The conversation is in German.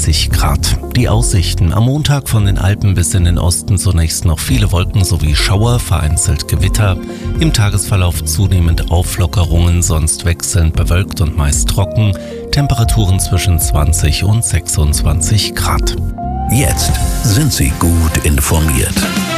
30 Grad. Die Aussichten: Am Montag von den Alpen bis in den Osten zunächst noch viele Wolken sowie Schauer, vereinzelt Gewitter. Im Tagesverlauf zunehmend Auflockerungen, sonst wechselnd bewölkt und meist trocken. Temperaturen zwischen 20 und 26 Grad. Jetzt sind Sie gut informiert.